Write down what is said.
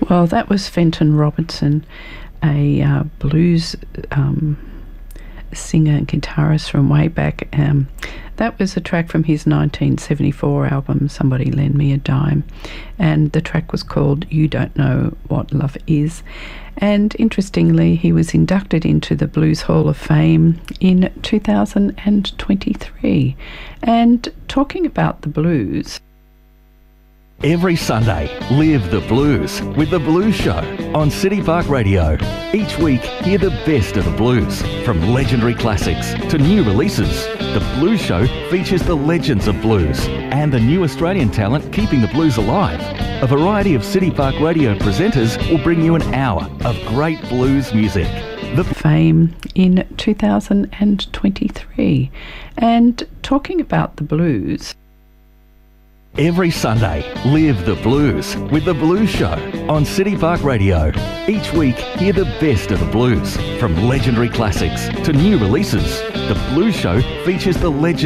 Well, that was Fenton Robertson, a blues singer and guitarist from way back. That was a track from his 1974 album, Somebody Lend Me a Dime, and the track was called You Don't Know What Love Is. And interestingly, he was inducted into the Blues Hall of Fame in 2023. And talking about the blues, every Sunday, live the blues with The Blues Show on City Park Radio. Each week, hear the best of the blues, from legendary classics to new releases. The Blues Show features the legends of blues and the new Australian talent keeping the blues alive. A variety of City Park Radio presenters will bring you an hour of great blues music. The Fame in 2023. And talking about the blues, every Sunday, live the blues with The Blues Show on City Park Radio. Each week, hear the best of the blues, from legendary classics to new releases. The Blues Show features the legends